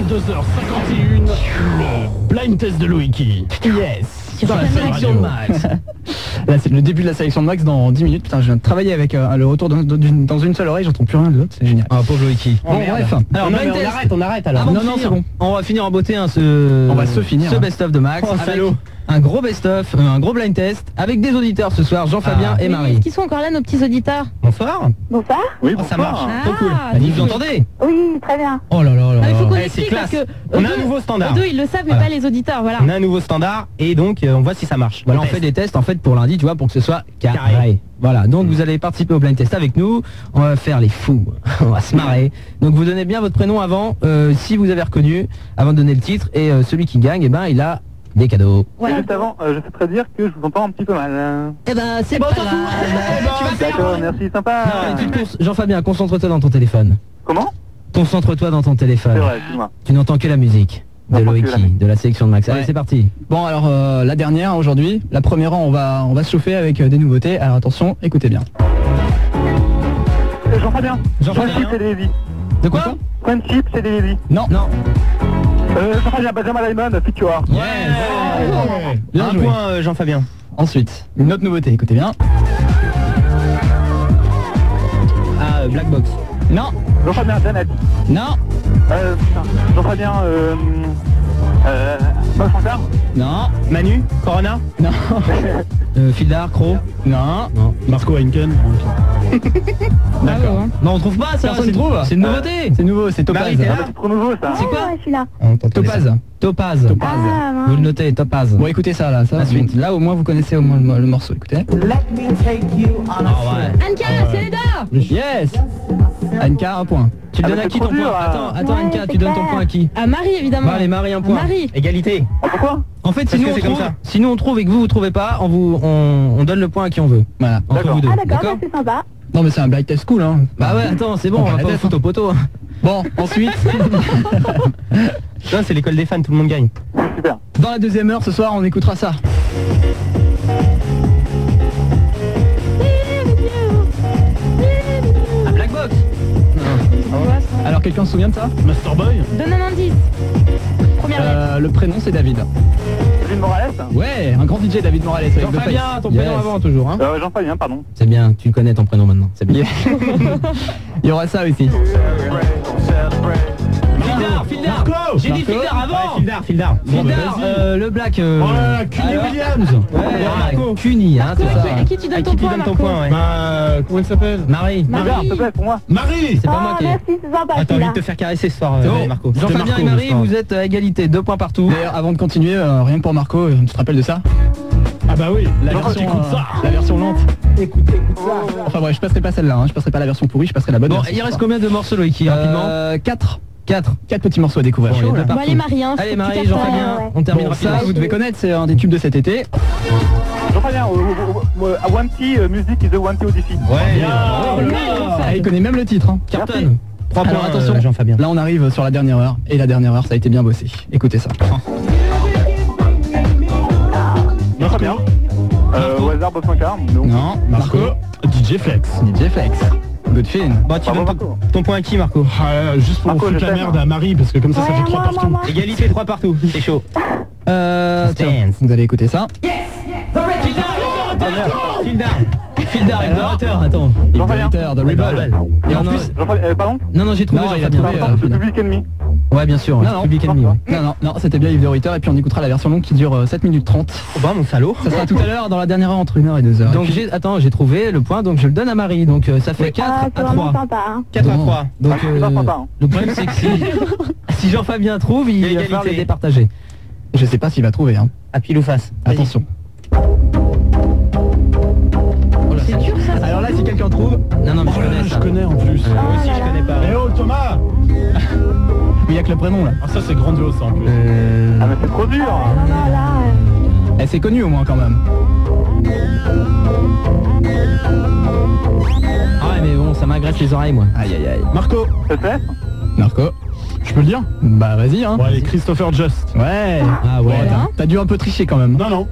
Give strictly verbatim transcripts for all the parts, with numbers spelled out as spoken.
vingt-deux heures cinquante et une, le blind test de Loïki. Yes. Dans la sélection de Max. Là c'est le début de la sélection de Max dans dix minutes. Putain, je viens de travailler avec euh, le retour dans, dans une seule oreille, j'entends plus rien de l'autre, c'est génial. Ah pauvre Loïki. Bon bref. Alors non, blind mais on test. arrête, on arrête alors. Avant Non, de non, finir, c'est bon. On va finir en beauté hein, ce, On va se finir, ce hein. best-of de Max. Oh, avec salaud. un gros best-of, euh, un gros blind test avec des auditeurs ce soir, Jean-Fabien Ah. et Oui, Marie. Est-ce qu'ils sont encore là, nos petits auditeurs? Bonsoir. Bonsoir. Oui, Oh, ça marche. Ah, Trop cool. c'est Vous nous cool. entendez? Oui, très bien. Oh là là là. Ah, il faut qu'on Eh, c'est explique parce classe. que On eux a un deux- nouveau standard. eux deux, ils le savent, mais Voilà. pas les auditeurs, voilà. On a un nouveau standard et donc euh, on voit si ça marche. Voilà, on teste. fait des tests en fait pour lundi, tu vois, pour que ce soit carré. Carré. Voilà, donc vous allez participer au blind test avec nous. On va faire les fous, on va se marrer. Donc vous donnez bien votre prénom avant, euh, si vous avez reconnu, avant de donner le titre. Et euh, celui qui gagne, eh ben, il a des cadeaux. Ouais. Juste avant, euh, je souhaiterais dire que je vous entends un petit peu mal. Eh ben, c'est bon, pas t'en grave. fous. D'accord, merci, sympa. Non, mais tu te con- Jean-Fabien, concentre-toi dans ton téléphone. Comment? Concentre-toi dans ton C'est téléphone. vrai, excuse-moi. Tu n'entends que la musique de N'importe que la Loïki, musique. de la sélection de Max. Allez, Ouais. c'est parti. Bon alors euh, la dernière aujourd'hui, la première on va on va se chauffer avec euh, des nouveautés. Alors attention, écoutez bien. Euh, Jean-Fabien. Jean-Fabien. Friendship, c'est des Lévis. De quoi? Friendship, c'est des Lévis. Non. Non. Euh, Jean-Fabien, Benjamin Diamond, Future. Ouais. Bien Un joué. point euh, Jean-Fabien. Ensuite, une autre nouveauté, écoutez bien. Ah, euh, Black Box. Non. Jean-Fabien, Danette. Non. Euh, putain. Jean-Fabien, euh... Euh... Paul Francard. Non. Manu, Corona. Non. Euh, Fildar, Cro. Non. Non. Marco Heinken. D'accord. Non, on trouve pas ça. Personne c'est- trouve. C'est une nouveauté. C'est nouveau, c'est Topaz. Marie, t'es là? C'est trop nouveau, ça. C'est quoi? Ah, ouais, je suis là. Topaz. Topaz. Topaz. Ah, Vous le mince. notez, Topaz. Bon écoutez ça là, ça La suite. Là au moins vous connaissez au moins le, le morceau, écoutez. Ah ouais. Anka, c'est les deux. Yes. Anka, un point. Tu le Ah, donnes mais à c'est qui trop ton dur, point? là. Attends, attends Ouais, Anka, c'est tu donnes ton clair. point à qui? À Marie, évidemment. Bon, allez, Marie, un point. Marie. Égalité. Ah, pourquoi? En fait, si Parce nous, que on c'est comme trouve, ça. si nous on trouve et que vous vous trouvez pas, on vous on, on donne le point à qui on veut. Voilà. Entre D'accord. vous deux. Ah, d'accord, bah, c'est sympa. Non mais c'est un blind test cool hein. Bah ouais, attends, c'est bon, On on va va la pas vous tête, foutre au poteau. hein. Bon, ensuite, Non, c'est l'école des fans, tout le monde gagne. Super. dans la deuxième heure ce soir, on écoutera ça. Ah, Black Box. Alors quelqu'un se souvient de ça? Master Boy. De quatre-vingt-dix. Première lettre. Euh, le prénom c'est David. David Morales. Ouais, un grand D J David Morales avec The Jean-Fabien, Face. ton prénom Yes. avant toujours, hein. Euh, Jean-Fabien, pardon. C'est bien, tu connais ton prénom maintenant, c'est bien. Il y aura ça aussi. Fildar, Fildar. Marco. J'ai dit Marco. Fildar avant. Ouais, Fildar, Fildar. Fildar, euh, le Black. Euh... Oh là là, Cuny alors- Williams. Ouais, Marco. Cuny, hein, c'est ça. À qui tu donnes À ton qui tu point, donnes ton Marco? point, ouais. Bah, comment il s'appelle? Marie. Marie. Fildar, s'il te plaît, pour moi. Marie. C'est pas moi Ah, qui ai. merci, c'est sympa. Ah, t'as envie celui-là. de te faire caresser ce soir, euh, Bon, Marco. Jean-Fabien Marco, et Marie, ce soir. vous êtes à égalité, deux points partout. D'ailleurs, avant de continuer, euh, rien que pour Marco, euh, tu te rappelles de ça? Ah bah oui. La Non, version, t'écoutes euh, ça. la version lente. Écoute, écoute ça. Enfin bref, je passerai pas celle-là, hein. Je passerai pas la version pourrie, je passerai la bonne. Bon, version. il reste combien de morceaux, Loïki, rapidement? Euh, quatre. quatre. Quatre petits morceaux à découvrir. Bon, il y en a Bon, partout. allez, Marie, hein. Allez, faut Marie, que tu fasses Jean-Fabien, ouais, ouais. on termine Bon, rapidement. ça, vous devez connaître, c'est un des tubes de cet été. Jean-Fabien, euh, euh, euh, Wanty, euh, Music is the Wanty Odyssey. Ouais, Oh, bien. Ah, il connaît même le titre. Hein. Carton. Trois Alors, points, attention. euh, Jean-Fabien. Là, on arrive sur la dernière heure. Et la dernière heure, ça a été bien bossé. Écoutez ça. Jean-Fabien. Euh, au hasard, Bob Sinclair. Non. Non, Marco. D J Flex. D J Flex. Good film. Bon, tu Bravo, donnes ton, Marco. ton point à qui, Marco? Ah, juste pour Marco, foutre je la t'aime. merde à Marie, parce que comme ça, ça Ouais, fait trois moi, partout. moi, moi. Égalité, trois partout. C'est chaud. Euh, tiens, Dance. vous allez écouter ça. Fildar. Fildar, Ignorateur, attends. Jean-Fabien. Ignorator, The Rebel. Et Et en non, plus... Jean-Fabien, euh, pardon? Non, non, j'ai trouvé Non, il a Jean-Fabien. trouvé, Pardon, euh, The Fildar. Public Enemy. Ouais, bien sûr, Non, non. Public Enemy, ouais. Non, non, non, c'était bien Yves de Reuter. Et puis on écoutera la version longue qui dure euh, sept minutes trente. Oh bah, mon salaud. Ça sera tout à l'heure dans la dernière heure entre une heure et deux heures. Donc Et puis- j'ai, attends, j'ai trouvé le point, donc je le donne à Marie, donc euh, ça fait quatre Ah, c'est à vraiment trois. sympa. Hein. quatre à Bon. trois. Donc Ah, c'est pas euh, sympa, hein. le problème c'est que si, si Jean-Fabien trouve, il va Égalité. falloir les départager. Je sais pas s'il va trouver. Hein. À pile ou face. Vas-y. Attention. C'est dur, ça. Alors là, si quelqu'un trouve... Non, non, mais je Oh là connais là, ça. je connais en plus. Moi aussi, je connais pas. Eh oh, Thomas. Il y a que le prénom là. Ah, ça, c'est grandiose, ça, en plus. Euh... Ah, mais c'est trop dur. Non, non, là. euh, Eh, c'est connu au moins quand même. Ah ouais, mais bon, ça m'agresse les oreilles, moi. Aïe aïe aïe. Marco. C'est fait? Marco. Je peux le dire? Bah vas-y hein. Bon, allez, Christopher Just. Ouais. Ah Bon, ouais. t'as- t'as dû un peu tricher quand même. Non, non.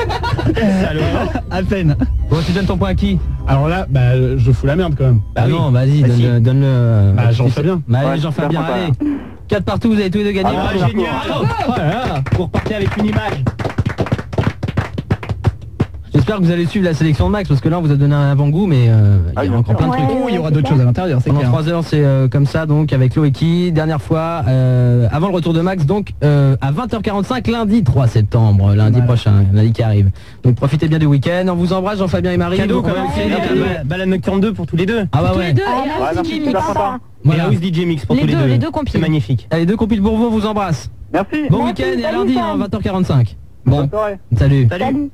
À peine. Bon, tu donnes ton point à qui? Alors là, bah, je fous la merde quand même. Bah oui. non, vas-y, Vas-y. donne-le. Donne Bah, Jean-Fabien. Bah, allez, Ouais, Jean-Fabien, super allez. sympa. quatre partout, vous avez tous les deux gagné. Ah, Bravo. génial. Oh là là, vous repartez avec une image. J'espère que vous allez suivre la sélection de Max parce que là on vous a donné un avant-goût mais euh, il y a encore plein de Ouais. trucs. Oh, il y aura d'autres choses à l'intérieur, c'est Pendant clair. trois heures c'est euh, comme ça donc avec Loeki, dernière fois euh, avant le retour de Max donc euh, à vingt heures quarante-cinq lundi trois septembre, lundi Voilà. prochain, lundi qui arrive. Donc profitez bien du week-end, on vous embrasse Jean-Fabien et Marie. Cadeau Vous quand même, remerciez c'est les cadeau. cadeaux. Balade Nocturne deux pour tous les deux. Ah bah Tous ouais. les deux, Ah, et ouais, House merci, D J c'est Mix. sympa. Voilà. Et House D J Mix pour Les tous les deux, deux. les deux compiles. C'est magnifique. Allez, deux compiles pour vous, on vous embrasse. Merci. Bon Merci, week-end et à salut, lundi Sam. hein, vingt heures quarante-cinq. Bon, Bonne soirée. salut. Salut.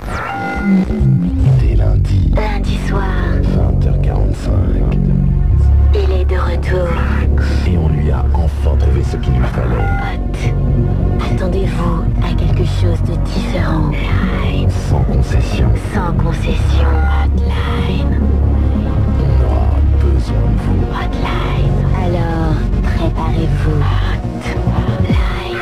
Dès lundi, Lundi soir, vingt heures quarante-cinq, il est de retour. et on lui a enfin trouvé ce qu'il lui fallait. Hot. Attendez-vous à quelque chose de différent. Line. Sans concession, Sans concession. Hotline. on aura besoin de vous. Hotline. Alors, préparez-vous. Hotline.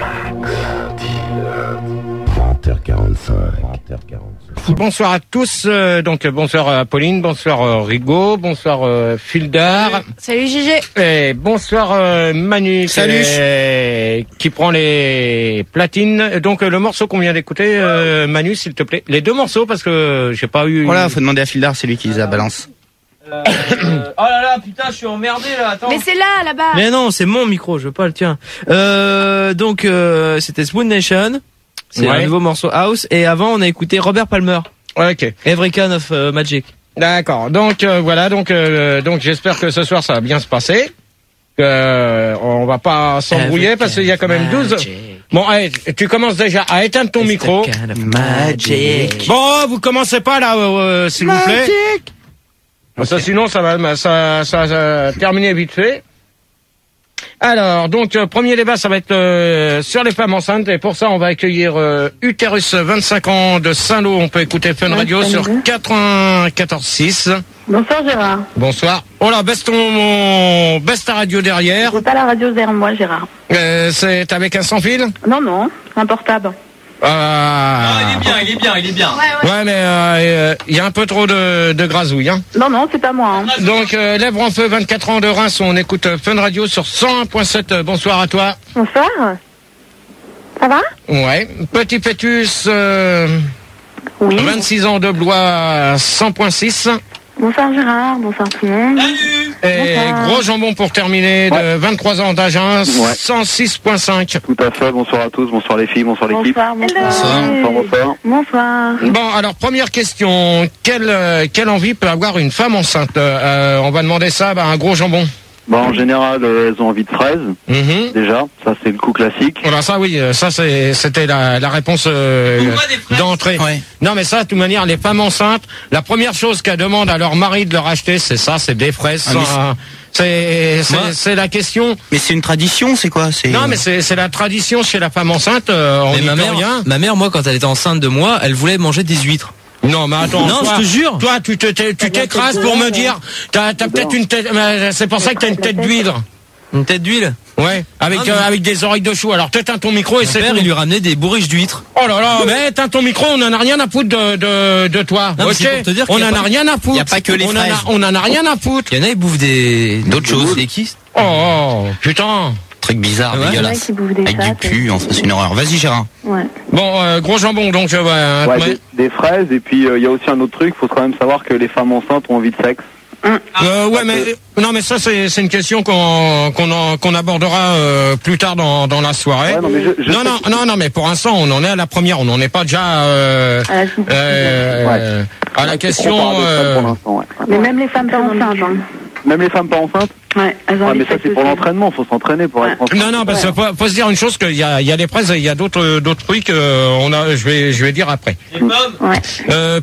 vingt heures quarante-cinq. vingt heures quarante-cinq. Bonsoir à tous, euh, donc bonsoir à Pauline, bonsoir euh, Rigaud, bonsoir euh, Fildar, Salut G G. et bonsoir euh, Manu. Salut. euh, qui prend les platines. Donc euh, le morceau qu'on vient d'écouter, euh, Manu s'il te plaît, les deux morceaux parce que j'ai pas eu... Voilà, faut demander à Fildar, c'est lui qui les a balance. Euh, oh là là, putain, je suis emmerdé là, attends. Mais c'est là, là-bas. Mais non, c'est mon micro, je veux pas le tien. Euh, donc, euh, c'était Spoon Nation. C'est Ouais. un nouveau morceau house. Et avant, on a écouté Robert Palmer. Ok. Every Kind of euh, Magic. D'accord. Donc euh, voilà, donc euh, donc j'espère que ce soir ça va bien se passer. Euh, on va pas s'embrouiller Every parce qu'il y a quand même douze. Magic. Bon, allez, tu commences déjà à éteindre ton micro. It's the kind of magic. Bon, vous commencez pas là, euh, euh, s'il vous plaît. Ça, sinon, ça va, ça, ça, ça terminer vite fait. Alors, donc, euh, premier débat, ça va être euh, sur les femmes enceintes. Et pour ça, on va accueillir euh, Utérus, vingt-cinq ans, de Saint-Lô. On peut écouter Fun Ouais, Radio salut. sur quatre-vingt-quatorze six. Bonsoir Gérard. Bonsoir. Oh là, baisse ton, mon, baisse ta radio derrière. J'ai pas la radio derrière moi Gérard. Euh, c'est avec un sans fil. Non, non, un portable. Ah. il est bien, il est bien, il est bien. Ouais, mais il euh, y a un peu trop de, de grasouille, hein. Non, non, c'est pas moi. Hein. Donc, euh, Lèvres en feu, vingt-quatre ans de Reims, on écoute Fun Radio sur cent un virgule sept. Bonsoir à toi. Bonsoir. Ça va? Ouais. Petit Fœtus, euh, Oui. vingt-six ans de Blois, cent virgule six. Bonsoir Gérard, bonsoir tout le monde. Et Bonsoir. Gros Jambon pour terminer, de vingt-trois ans d'Agen, cent six virgule cinq. Tout à fait. Bonsoir à tous. Bonsoir les filles. Bonsoir l'équipe. Bonsoir, bonsoir. Bonsoir. Bonsoir. Bonsoir. Bon, alors, première question. Quelle, euh, quelle envie peut avoir une femme enceinte? Euh, On va demander ça bah, à un Gros Jambon. Bon, en général, euh, elles ont envie de fraises. Mhm. Déjà, ça c'est le coup classique. Voilà, ça oui, euh, ça c'est- c'était la, la réponse euh, d'entrée. Ouais. Non mais ça, de toute manière, les femmes enceintes, la première chose qu'elles demandent à leur mari de leur acheter, c'est ça, c'est des fraises. Ah, mais Ça, c'est c'est- Moi- c'est la question. Mais c'est une tradition, c'est quoi? C'est Non mais c'est c'est la tradition chez la femme enceinte, euh, on Mais n'y ma peut mère, rien. ma mère, moi, quand elle était enceinte de moi, elle voulait manger des huîtres. Non mais attends, Non, toi, je te jure. toi tu te- t'es- tu t'écrases pour me dire, t'as t'as peut-être une tête, mais c'est pour ça que t'as une tête d'huître. Une tête d'huile. Ouais, avec Ah, mais- euh, avec des oreilles de chou. Alors t'éteins ton micro et Mon c'est père, tout. il lui ramenait des bourriches d'huîtres. Oh là là, mais éteins ton micro, on en a rien à foutre de, de, de toi. Non, mais ok, c'est pour te dire on qu'il y a en a pas- rien à foutre. y a pas que les on en a- fraises. on en a rien à foutre. Il y en a, ils bouffent des... D'autres choses. Des kystes. Oh, oh un putain. truc bizarre, Ouais. Il y en a dégueulasse. qui bouffent des Avec du chattes. pu, enfin c'est une horreur. Vas-y Gérard. Ouais. Bon, euh, Gros Jambon, donc euh, ouais, hein, Ouais, ouais. des, des fraises. Et puis il y a aussi un autre truc. Faut quand même savoir que les femmes enceintes ont envie de sexe. Euh, ouais, mais non, mais ça c'est c'est une question qu'on qu'on en- qu'on abordera euh, plus tard dans dans la soirée. Ouais, non, mais je- je non, sais non, que- non, non, mais pour l'instant on en est à la première, on n'en est pas déjà euh, À la suite. euh, à la C'est question. trop paradoxal euh, pour l'instant, ouais. Mais même les femmes pas enceintes. Hein. Même les femmes pas enceintes. Ouais, elles ont Ouais, envie mais de ça sexe c'est pour aussi. l'entraînement. Faut s'entraîner pour être enceinte. Non, non, parce qu'il faut, faut se dire une chose, qu'il y a, il y a des fraises et il y a d'autres, d'autres fruits que on a, je vais, je vais dire après. Ouais. Euh,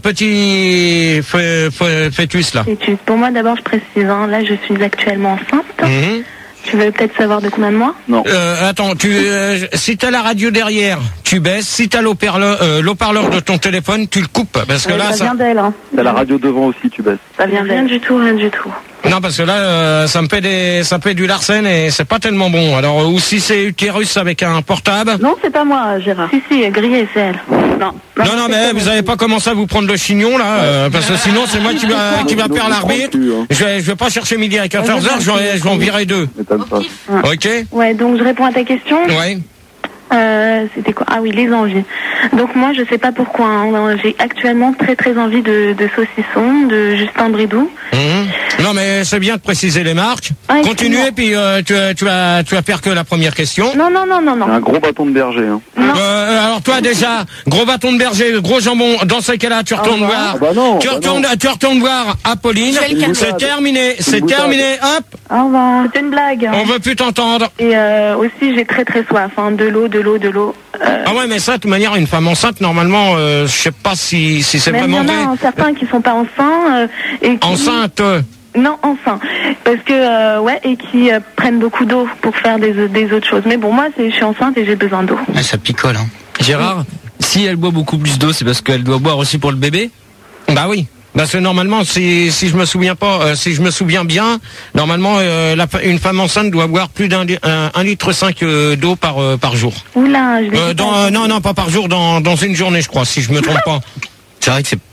petit fœ- fœ- fœtus là. Et tu, pour moi d'abord je précise, hein, là je suis actuellement enceinte. Mhm. Tu veux peut-être savoir de combien de mois? Euh, attends, tu, euh, si t'as la radio derrière, tu baisses. Si t'as l'haut-parleur, euh, l'haut-parleur de ton téléphone, tu le coupes, parce que Ouais, là, ça ça. vient d'elle. Hein. T'as la radio devant aussi, tu baisses. Ça vient d'elle. Rien du tout, rien du tout. Non, parce que là, euh, ça me fait des, ça fait du larcène et c'est pas tellement bon. Alors, ou si c'est utérus avec un portable. Non, c'est pas moi, Gérard. Si, si, grillé, c'est elle. Non. Non, non, mais vous avez pas commencé à vous prendre le chignon, là, euh, parce que sinon, c'est moi qui va, qui va perdre l'arbitre. Je vais, je vais pas chercher midi à quatorze heures, je vais, je vais en virer deux. Ok? Ouais, donc je réponds à ta question. Ouais. Euh, c'était quoi? Ah oui, les envies. Donc moi, je sais pas pourquoi. Hein, j'ai actuellement très très envie de, de saucisson, de Justin Bridou. Mmh. Non, mais c'est bien de préciser les marques. Ah, Continuez, puis euh, tu, tu vas, tu vas faire que la première question. Non, non, non, non, non. Un gros bâton de berger. Hein. Euh, alors toi déjà, gros bâton de berger, gros jambon. Dans ce cas-là, tu retournes voir. Ah bah non, tu bah retournes, tu retournes voir Apolline. C'est terminé, c'est terminé. Hop. Au revoir. C'était une blague. Hein. On veut plus t'entendre. Et euh, aussi, j'ai très très soif. Hein, de l'eau, de l'eau, de l'eau. Euh... Ah ouais, mais ça, de toute manière, une femme enceinte, normalement, euh, je sais pas si, si c'est vraiment vrai. Il y en a hein, certains qui sont pas enceints euh, et qui... Enceinte. Euh... Non, enfin, parce que euh, ouais, et qui euh, prennent beaucoup d'eau pour faire des, des autres choses. Mais bon, moi, c'est, je suis enceinte et j'ai besoin d'eau. Ouais, ça picole. Hein. Gérard, si elle boit beaucoup plus d'eau, c'est parce qu'elle doit boire aussi pour le bébé? Bah oui. Parce que normalement, si, si je me souviens pas, euh, si je me souviens bien, normalement, euh, la, une femme enceinte doit boire plus d'un un, un litre cinq euh, d'eau par euh, par jour. Oula, je vais euh, dans, euh, non, non, pas par jour, dans dans une journée, je crois, si je me trompe pas. C'est vrai que c'est